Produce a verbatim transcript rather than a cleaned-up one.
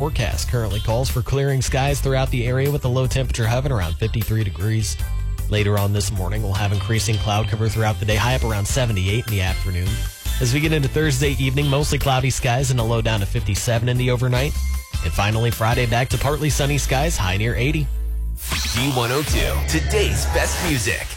forecast currently calls for clearing skies throughout the area with a low temperature hovering around fifty-three degrees. Later on this morning, we'll have increasing cloud cover throughout the day, high up around seventy-eight in the afternoon. As we get into Thursday evening, mostly cloudy skies and a low down to fifty-seven in the overnight. And finally, Friday back to partly sunny skies, high near eighty. D one oh two, today's best music.